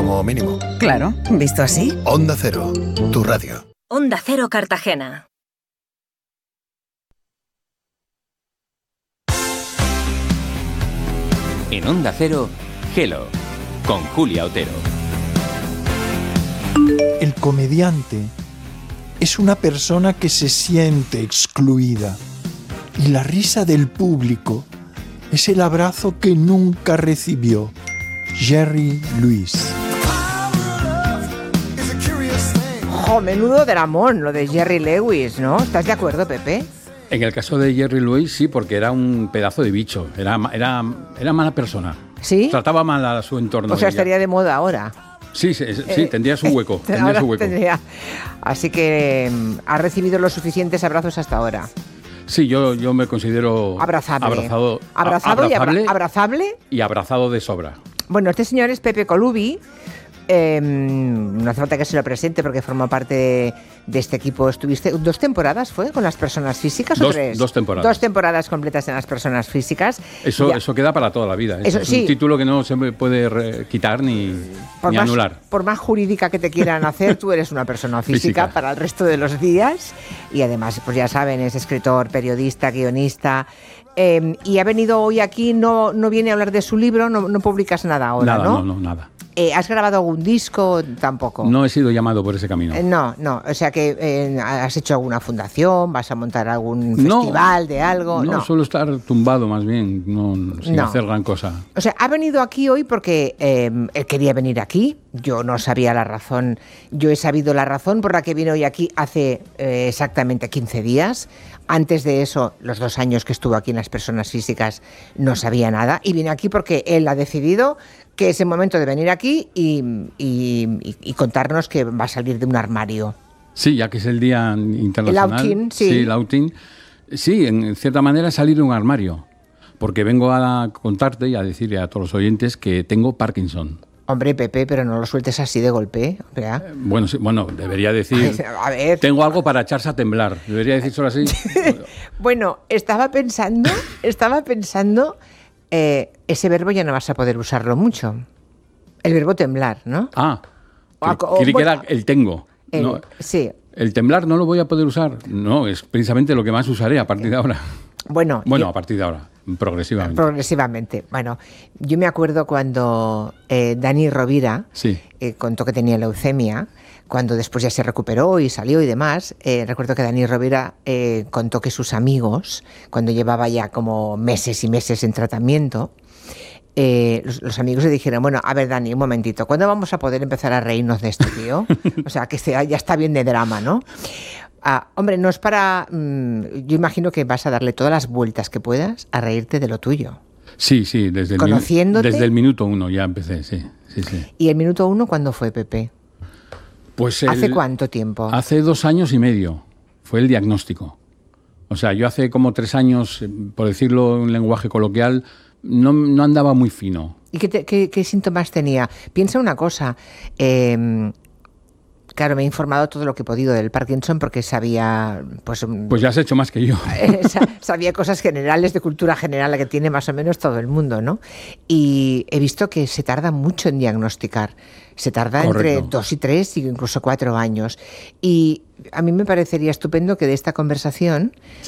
como mínimo. Claro, visto así. Onda Cero, tu radio. Onda Cero Cartagena. En Onda Cero, Hello, con Julia Otero. El comediante es una persona que se siente excluida y la risa del público es el abrazo que nunca recibió. Jerry Lewis. ¡Jo, menudo dramón lo de Jerry Lewis!, ¿no? ¿Estás de acuerdo, Pepe? En el caso de Jerry Lewis, sí, porque era un pedazo de bicho. Era mala persona. ¿Sí? Trataba mal a su entorno. O sea, estaría de moda ahora. Sí, tendría su hueco. Tendría. Así que ha recibido los suficientes abrazos hasta ahora. Sí, yo me considero abrazable. Abrazable y abrazado de sobra. Bueno, este señor es Pepe Colubi. No hace falta que se lo presente porque forma parte de este equipo. ¿Estuviste 2 temporadas, fue, con las personas físicas o 3? 2 temporadas. 2 temporadas completas en las personas físicas. Eso queda para toda la vida. Es un título que no se puede quitar ni anular. Por más jurídica que te quieran hacer, tú eres una persona física para el resto de los días. Y además, pues ya saben, es escritor, periodista, guionista. Y ha venido hoy aquí, no viene a hablar de su libro, no publicas nada ahora, ¿no? No, nada. ¿Has grabado algún disco? Tampoco. No he sido llamado por ese camino. No. O sea que has hecho alguna fundación, vas a montar algún festival de algo. No, suelo estar tumbado más bien, sin hacer gran cosa. O sea, ha venido aquí hoy porque él quería venir aquí. Yo no sabía la razón. Yo he sabido la razón por la que vino hoy aquí hace exactamente 15 días. Antes de eso, los 2 años que estuvo aquí en las personas físicas, no sabía nada. Y viene aquí porque él ha decidido que es el momento de venir aquí y contarnos que va a salir de un armario. Sí, ya que es el Día Internacional. El outing, sí. Sí, el outing. Sí, en cierta manera es salir de un armario. Porque vengo a contarte y a decirle a todos los oyentes que tengo Parkinson. Hombre, Pepe, pero no lo sueltes así de golpe. Bueno, debería decir... A ver. Tengo algo para echarse a temblar. ¿Debería decir solo así? Bueno, estaba pensando... ese verbo ya no vas a poder usarlo mucho. El verbo temblar, ¿no? Creí que era el tengo. No, sí. El temblar no lo voy a poder usar. No, es precisamente lo que más usaré a partir de ahora. Bueno, a partir de ahora, progresivamente. Bueno, yo me acuerdo cuando Dani Rovira contó que tenía leucemia, cuando después ya se recuperó y salió y demás. Recuerdo que Dani Rovira contó que sus amigos, cuando llevaba ya como meses y meses en tratamiento, los amigos le dijeron, bueno, a ver, Dani, un momentito, ¿cuándo vamos a poder empezar a reírnos de esto, tío? O sea, que ya está bien de drama, ¿no? Hombre, no es para... yo imagino que vas a darle todas las vueltas que puedas a reírte de lo tuyo. Sí, desde el minuto 1 ya empecé, sí. ¿Y el minuto 1 cuándo fue, Pepe? Pues ¿Hace cuánto tiempo? Hace 2 años y medio fue el diagnóstico. O sea, yo hace como 3 años, por decirlo en lenguaje coloquial, no andaba muy fino. ¿Y qué síntomas tenía? Piensa una cosa... Claro, me he informado todo lo que he podido del Parkinson porque sabía... Pues ya has hecho más que yo. Sabía cosas generales, de cultura general, que tiene más o menos todo el mundo, ¿no? Y he visto que se tarda mucho en diagnosticar. Se tarda entre 2 y 3 y incluso 4 años. Y a mí me parecería estupendo que de esta conversación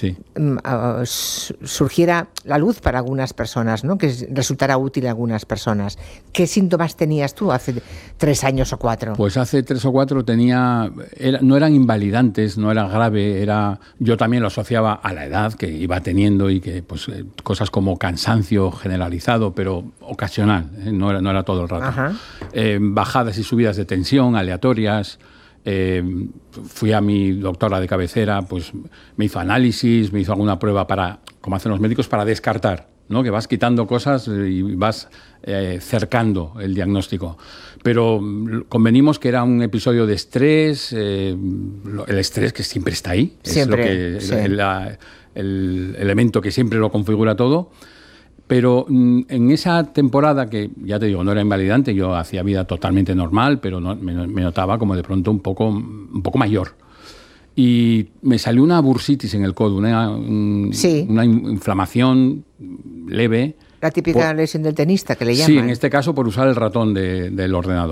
surgiera la luz para algunas personas, ¿no? Que resultara útil a algunas personas. ¿Qué síntomas tenías tú hace 3 años o 4? Pues hace 3 o 4 no eran invalidantes, no era grave, yo también lo asociaba a la edad que iba teniendo y que pues cosas como cansancio generalizado, pero ocasional, no era todo el rato. Bajadas y subidas de tensión aleatorias. Fui a mi doctora de cabecera, pues me hizo análisis, me hizo alguna prueba como hacen los médicos, para descartar, ¿no? Que vas quitando cosas y vas cercando el diagnóstico. Pero convenimos que era un episodio de estrés, el estrés que siempre está ahí, siempre, es el elemento que siempre lo configura todo. Pero en esa temporada, que ya te digo, no era invalidante, yo hacía vida totalmente normal, pero me notaba como de pronto un poco mayor. Y me salió una bursitis en el codo, una inflamación leve. La típica lesión del tenista que le llaman. Sí, en este caso por usar el ratón del ordenador.